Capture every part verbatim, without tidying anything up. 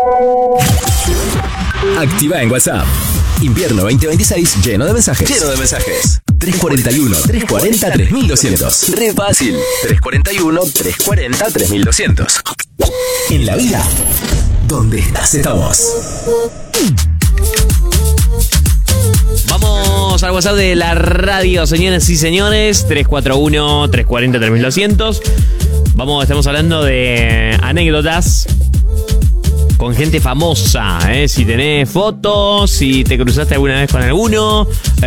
Activa en WhatsApp. Invierno veinte veintiséis lleno de mensajes. Lleno de mensajes. tres cuarenta y uno, trescientos cuarenta, tres mil doscientos. Re fácil. tres cuarenta y uno, trescientos cuarenta, tres mil doscientos. En la vida, donde estás, estamos. Vamos al WhatsApp de la radio, señoras y señores. tres cuatro uno, trescientos cuarenta, tres mil doscientos. Vamos, estamos hablando de anécdotas con gente famosa, ¿eh? Si tenés fotos, si te cruzaste alguna vez con alguno.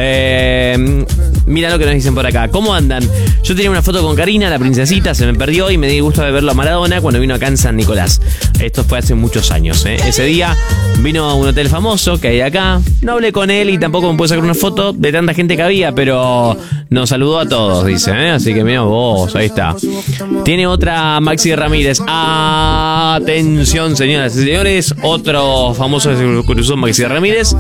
Eh, mira lo que nos dicen por acá. ¿Cómo andan? Yo tenía una foto con Karina, la princesita, se me perdió y me di gusto de verlo a Maradona cuando vino acá en San Nicolás. Esto fue hace muchos años, ¿eh? Ese día vino a un hotel famoso que hay acá. No hablé con él y tampoco me pude sacar una foto de tanta gente que había, pero nos saludó a todos, dice, ¿eh? Así que mira vos, ahí está. Tiene otra Maxi Ramírez. Atención, señoras y señores. Otro famoso que se cruzó, Maxi Ramírez.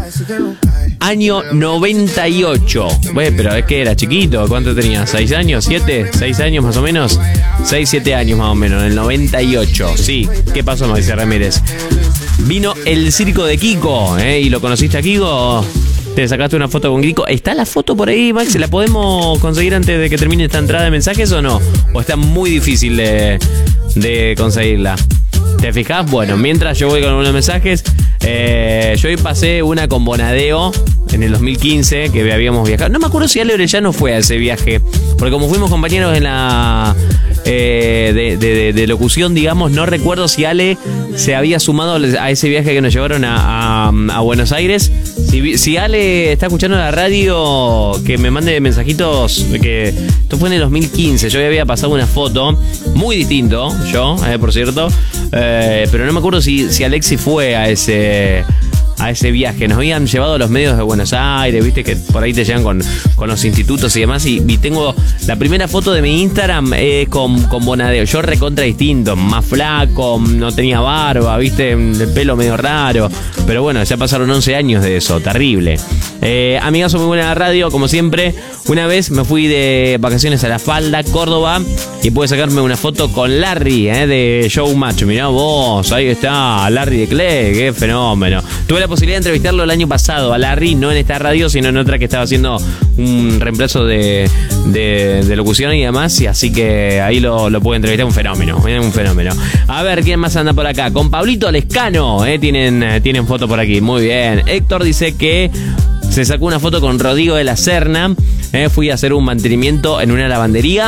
Año noventa y ocho. Bueno, pero es que era chiquito. ¿Cuánto tenía? ¿seis años? ¿siete? ¿seis años más o menos? seis, siete años más o menos. En el noventa y ocho. Sí. ¿Qué pasó, Maxi Ramírez? Vino el circo de Kiko, ¿eh? ¿Y lo conociste a Kiko? ¿Te sacaste una foto con Kiko? ¿Está la foto por ahí, Max? ¿La podemos conseguir antes de que termine esta entrada de mensajes o no? ¿O está muy difícil de, de conseguirla? ¿Te fijás? Bueno, mientras yo voy con unos mensajes, eh, yo hoy pasé una con Bonadeo en el dos mil quince, que habíamos viajado. No me acuerdo si Ale Orellano fue a ese viaje, porque como fuimos compañeros en la eh, de, de, de, de locución, digamos, no recuerdo si Ale se había sumado a ese viaje que nos llevaron a, a, a Buenos Aires. Si, si Ale está escuchando la radio, que me mande mensajitos, que esto fue en el dos mil quince, yo había pasado una foto, muy distinto, yo, eh, por cierto, eh, pero no me acuerdo si, si Alexi fue a ese... a ese viaje. Nos habían llevado a los medios de Buenos Aires, viste que por ahí te llegan con, con los institutos y demás, y, y tengo la primera foto de mi Instagram eh, con, con Bonadeo, yo recontra distinto, más flaco, no tenía barba, viste, el pelo medio raro, pero bueno, ya pasaron once años de eso, terrible. Eh, amigazo, muy buena radio, como siempre. Una vez me fui de vacaciones a La Falda, Córdoba, y pude sacarme una foto con Larry, eh, de Showmatch. Mirá vos, ahí está, Larry de Clay, qué fenómeno. Tuve la posibilidad de entrevistarlo el año pasado a Larry, no en esta radio, sino en otra que estaba haciendo un reemplazo de, de, de locución y demás, y así que ahí lo, lo pude entrevistar, un fenómeno, un fenómeno. A ver, ¿quién más anda por acá? Con Pablito Lescano, eh, tienen, tienen foto por aquí, muy bien. Héctor dice que se sacó una foto con Rodrigo de la Serna, eh, fui a hacer un mantenimiento en una lavandería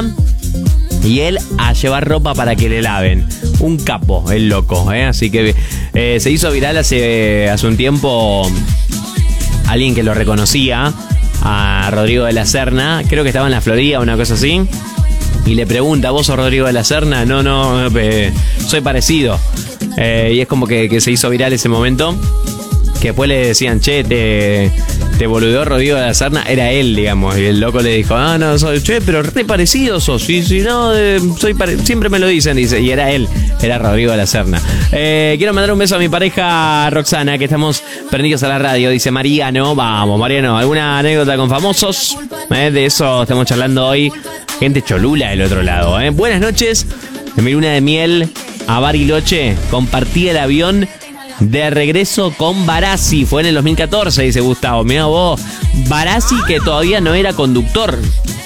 y él a llevar ropa para que le laven. Un capo, el loco, ¿eh? Así que eh, se hizo viral hace, hace un tiempo alguien que lo reconocía, a Rodrigo de la Serna, creo que estaba en la Florida, una cosa así, y le pregunta, ¿vos sos Rodrigo de la Serna? No, no, eh, soy parecido. Eh, y es como que, que se hizo viral ese momento, que después le decían, che, te... te boludeó Rodrigo de la Serna, era él, digamos, y el loco le dijo, ah, no, soy, che, pero re parecido sos, sí, sí, no, eh, soy pare... siempre me lo dicen, dice, y era él, era Rodrigo de la Serna. Eh, quiero mandar un beso a mi pareja Roxana, que estamos prendidos a la radio, dice Mariano, vamos, Mariano, ¿alguna anécdota con famosos? Eh, de eso estamos charlando hoy, gente cholula del otro lado, eh. Buenas noches, en mi luna de miel a Bariloche, compartí el avión de regreso con Barassi, fue en el dos mil catorce, dice Gustavo. Mirá vos, Barassi, que todavía no era conductor,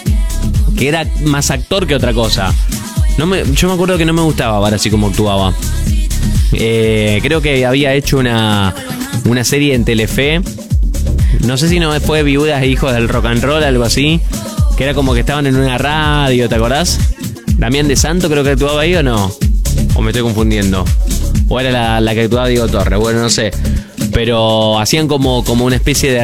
que era más actor que otra cosa. No me, yo me acuerdo que no me gustaba Barassi como actuaba. Eh, creo que había hecho una, una serie en Telefe, no sé si no fue Viudas e Hijos del Rock and Roll, algo así, que era como que estaban en una radio, ¿te acordás? Damián de Santo creo que actuaba ahí, ¿o no? ¿O me estoy confundiendo? ¿O era la, la que actuaba Diego Torres? Bueno, no sé. Pero hacían como, como una especie de